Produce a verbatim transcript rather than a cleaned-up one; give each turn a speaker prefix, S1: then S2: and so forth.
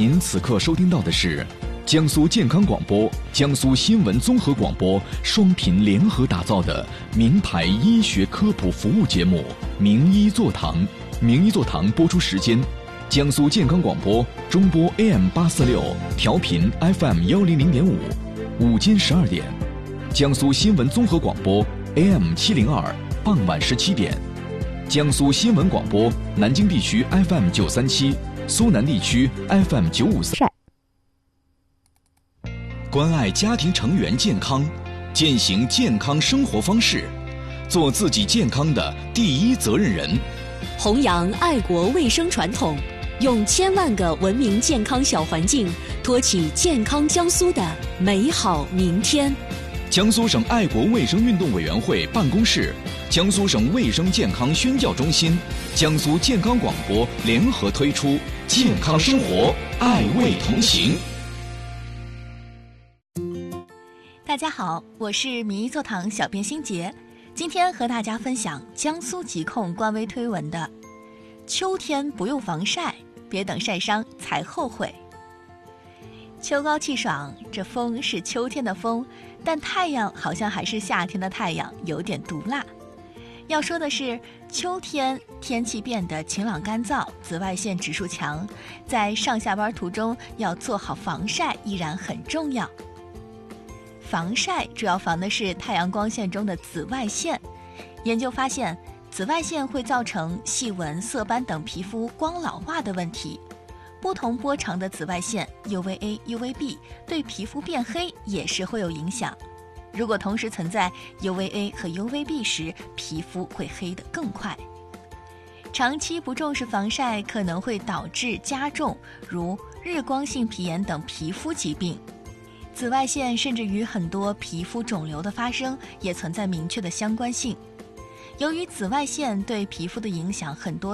S1: 您此刻收听到的是江苏健康广播、江苏新闻综合广播双频联合打造的名牌医学科普服务节目《名医座堂》。名医座堂播出时间：江苏健康广播中波 A M 八四六，调频 F M 幺零零点五，午间十二点；江苏新闻综合广播 A M 七零二，傍晚十七点；江苏新闻广播南京地区 F M 九三七，苏南地区 F M 九五三。关爱家庭成员健康，践行健康生活方式，做自己健康的第一责任人。
S2: 弘扬爱国卫生传统，用千万个文明健康小环境，托起健康江苏的美好明天。
S1: 江苏省爱国卫生运动委员会办公室、江苏省卫生健康宣教中心、江苏健康广播联合推出健康生活，爱卫同行。
S3: 大家好，我是名医座堂小编欣杰，今天和大家分享江苏疾控官微推文的秋天不用防晒，别等晒伤才后悔。秋高气爽，这风是秋天的风，但太阳好像还是夏天的太阳，有点毒辣。要说的是，秋天天气变得晴朗干燥，紫外线指数强，在上下班途中要做好防晒依然很重要。防晒主要防的是太阳光线中的紫外线。研究发现，紫外线会造成细纹、色斑等皮肤光老化的问题。不同波长的紫外线 U V A、U V B 对皮肤变黑也是会有影响。如果同时存在 U V A 和 U V B 时，皮肤会黑得更快。长期不重视防晒可能会导致加重如日光性皮炎等皮肤疾病。紫外线甚至与很多皮肤肿瘤的发生也存在明确的相关性。由于紫外线对皮肤的影响很多